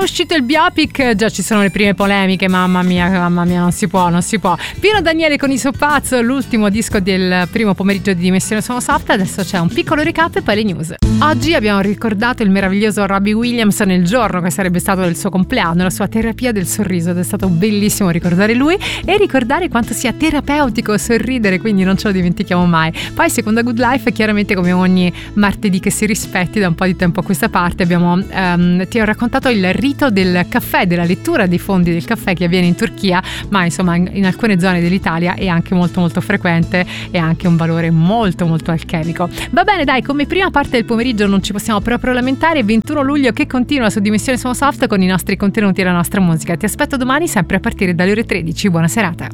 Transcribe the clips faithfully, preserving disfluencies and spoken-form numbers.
uscito il biopic, già ci sono le prime polemiche, mamma mia, mamma mia, non si può, non si può. Pino Daniele con Iso Pazzo, l'ultimo disco del primo pomeriggio di Dimensione Suono Soft. Adesso c'è un piccolo recap e poi le news. Oggi abbiamo ricordato il meraviglioso Robbie Williams nel giorno che sarebbe stato il suo compleanno, la sua terapia del sorriso, ed è stato bellissimo ricordare lui e ricordare quanto sia terapeutico sorridere, quindi non ce lo dimentichiamo mai. Poi seconda Good Life, chiaramente come ogni martedì che si rispetti da un po' di tempo a questa parte, abbiamo um, ti ho raccontato il rito del caffè, della lettura dei fondi del caffè che avviene in Turchia, ma insomma in, in alcune zone dell'Italia è anche molto molto frequente e anche un valore molto molto alchemico. Va bene, dai, come prima parte del pomeriggio non ci possiamo proprio lamentare. ventuno luglio che continua su Dimensione Suono Soft con i nostri contenuti e la nostra musica. Ti aspetto domani sempre a partire dalle ore tredici. Buona serata.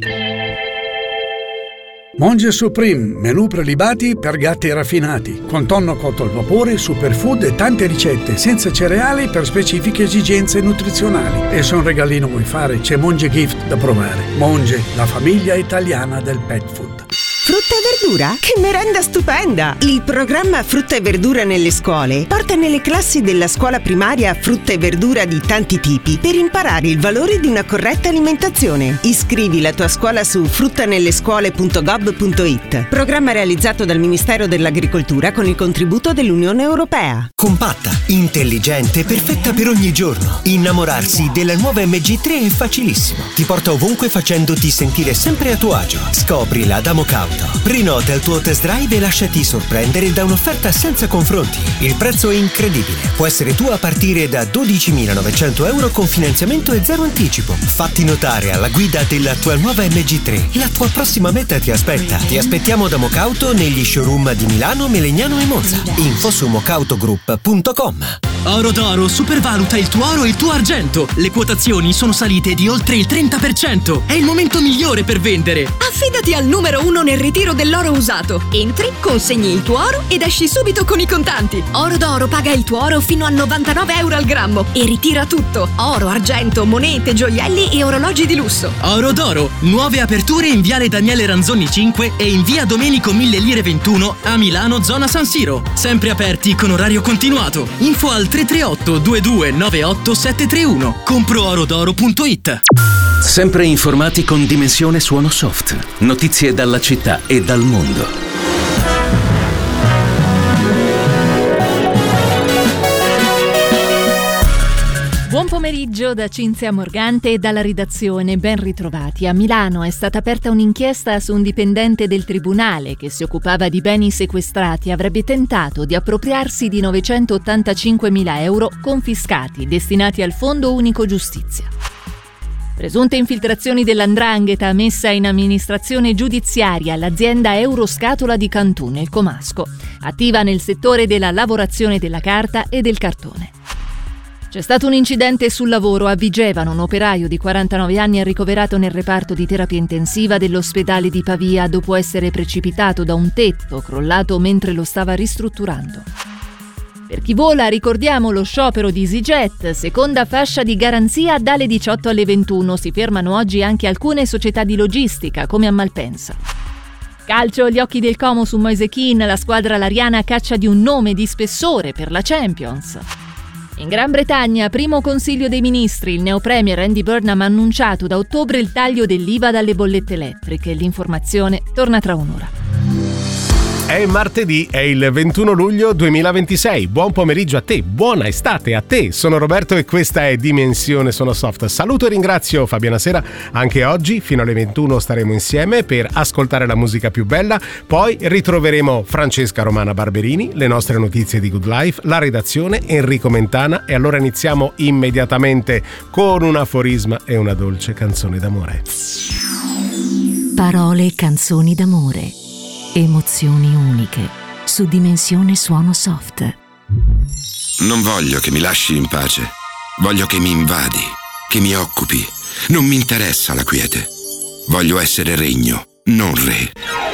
Monge Supreme, menù prelibati per gatti raffinati, con tonno cotto al vapore, superfood e tante ricette, senza cereali per specifiche esigenze nutrizionali. E se un regalino vuoi fare, c'è Monge Gift da provare. Monge, la famiglia italiana del pet food. Frutta e verdura? Che merenda stupenda! Il programma Frutta e Verdura nelle scuole porta nelle classi della scuola primaria frutta e verdura di tanti tipi per imparare il valore di una corretta alimentazione. Iscrivi la tua scuola su fruttanellescuole punto gov punto it. Programma realizzato dal Ministero dell'Agricoltura con il contributo dell'Unione Europea. Compatta, intelligente, perfetta per ogni giorno. Innamorarsi della nuova M G tre è facilissimo. Ti porta ovunque facendoti sentire sempre a tuo agio. Scoprila da Mocauto. Prenota il tuo test drive e lasciati sorprendere da un'offerta senza confronti. Il prezzo è incredibile. Può essere tuo a partire da dodicimilanovecento euro con finanziamento e zero anticipo. Fatti notare alla guida della tua nuova M G tre. La tua prossima meta ti aspetta. Ti aspettiamo da Mocauto negli showroom di Milano, Melegnano e Monza. Info su mocautogroup punto com. Oro d'Oro supervaluta il tuo oro e il tuo argento. Le quotazioni sono salite di oltre il trenta per cento. È il momento migliore per vendere. Affidati al numero uno nel ritiro dell'oro usato. Entri, consegni il tuo oro ed esci subito con i contanti. Oro d'Oro paga il tuo oro fino a novantanove euro al grammo e ritira tutto: oro, argento, monete, gioielli e orologi di lusso. Oro d'Oro, nuove aperture in viale Daniele Ranzoni cinque e in via Domenico Mille Lire ventuno a Milano, zona San Siro. Sempre aperti con orario continuato. Info al tre tre otto due due nove otto sette tre uno. compro oro d'oro punto it. Sempre informati con Dimensione Suono Soft. Notizie dalla città e dal mondo. Buon pomeriggio da Cinzia Morgante e dalla redazione, ben ritrovati. A Milano è stata aperta un'inchiesta su un dipendente del tribunale che si occupava di beni sequestrati e avrebbe tentato di appropriarsi di novecentottantacinquemila euro confiscati destinati al Fondo Unico Giustizia. Presunte infiltrazioni dell'Andrangheta messa in amministrazione giudiziaria all'azienda Euroscatola di Cantù nel Comasco, attiva nel settore della lavorazione della carta e del cartone. C'è stato un incidente sul lavoro a Vigevano. Un operaio di quarantanove anni è ricoverato nel reparto di terapia intensiva dell'ospedale di Pavia dopo essere precipitato da un tetto crollato mentre lo stava ristrutturando. Per chi vola, ricordiamo lo sciopero di EasyJet, seconda fascia di garanzia dalle diciotto alle ventuno. Si fermano oggi anche alcune società di logistica, come a Malpensa. Calcio, gli occhi del Como su Moise Kean, la squadra lariana caccia di un nome di spessore per la Champions. In Gran Bretagna, primo consiglio dei ministri, il neopremier Andy Burnham ha annunciato da ottobre il taglio dell'I V A dalle bollette elettriche. L'informazione torna tra un'ora. È martedì, è il ventuno luglio duemilaventisei. Buon pomeriggio a te, buona estate a te. Sono Roberto e questa è Dimensione Suono Soft. Saluto e ringrazio Fabiana Sera. Anche oggi fino alle ventuno staremo insieme per ascoltare la musica più bella. Poi ritroveremo Francesca Romana Barberini, le nostre notizie di Good Life, la redazione, Enrico Mentana. E allora iniziamo immediatamente con un aforisma e una dolce canzone d'amore. Parole e canzoni d'amore. Emozioni uniche su Dimensione Suono Soft. Non voglio che mi lasci in pace. Voglio che mi invadi, che mi occupi. Non mi interessa la quiete. Voglio essere regno, non re.